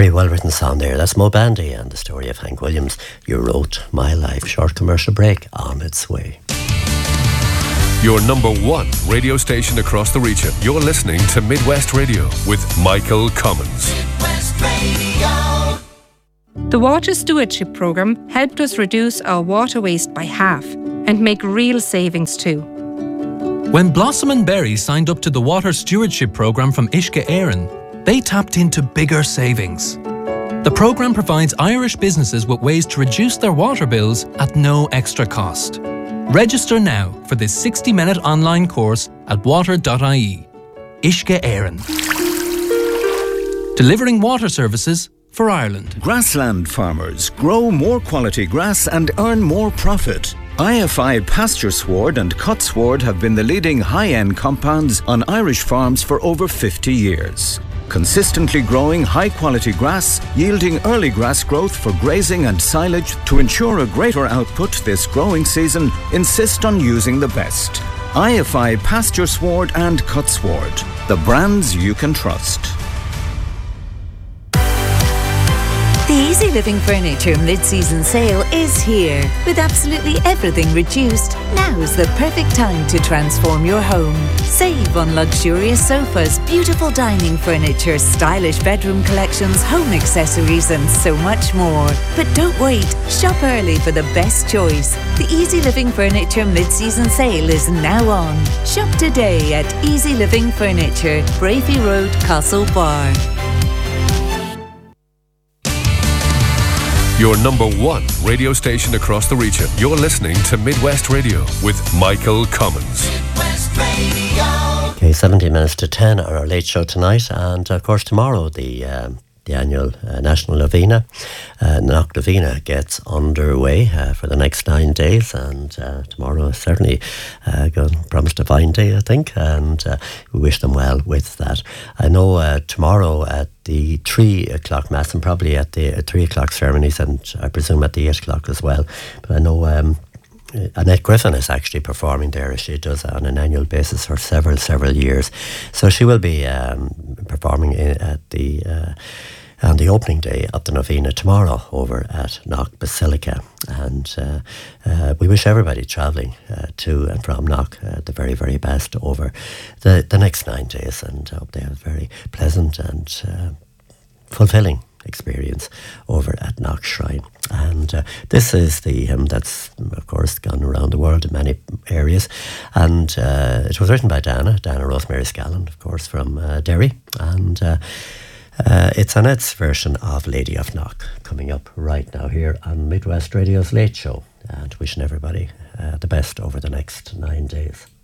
Very well written song there. That's Mo Bandy and the story of Hank Williams. You wrote my life. Short commercial break on its way. Your number one radio station across the region. You're listening to Midwest Radio with Michael Cummins. Midwest Radio. The Water Stewardship Programme helped us reduce our water waste by half and make real savings too. When Blossom and Berry signed up to the Water Stewardship Programme from Uisce Éireann, they tapped into bigger savings. The programme provides Irish businesses with ways to reduce their water bills at no extra cost. Register now for this 60-minute online course at water.ie. Uisce Éireann. Delivering water services for Ireland. Grassland farmers grow more quality grass and earn more profit. IFI Pasture Sward and Cut Sward have been the leading high-end compounds on Irish farms for over 50 years. Consistently growing high-quality grass, yielding early grass growth for grazing and silage to ensure a greater output this growing season, insist on using the best. IFI Pasture Sward and Cut Sward, the brands you can trust. The Easy Living Furniture mid-season sale is here. With absolutely everything reduced, now's the perfect time to transform your home. Save on luxurious sofas, beautiful dining furniture, stylish bedroom collections, home accessories and so much more. But don't wait, shop early for the best choice. The Easy Living Furniture mid-season sale is now on. Shop today at Easy Living Furniture, Brafey Road, Castlebar. Your number one radio station across the region. You're listening to Midwest Radio with Michael Cummins. Midwest Radio. Okay, 17 minutes to 10 on our late show tonight. And of course, tomorrow, the annual National Novena. Knock Novena gets underway for the next 9 days, and tomorrow is certainly promised a fine day, I think, and we wish them well with that. I know tomorrow at the 3 o'clock Mass and probably at the 3 o'clock ceremonies, and I presume at the 8 o'clock as well, but I know Annette Griffin is actually performing there, as she does on an annual basis for several years. So she will be performing on the opening day of the Novena tomorrow over at Knock Basilica. And we wish everybody travelling to and from Knock the very, very best over the next 9 days, and I hope they have a very pleasant and fulfilling experience over at Knock Shrine. And this is the hymn that's, of course, gone around the world in many areas, and it was written by Dana Rosemary Scallon, of course, from Derry, and it's Annette's version of Lady of Knock coming up right now here on Midwest Radio's Late Show, and wishing everybody the best over the next 9 days.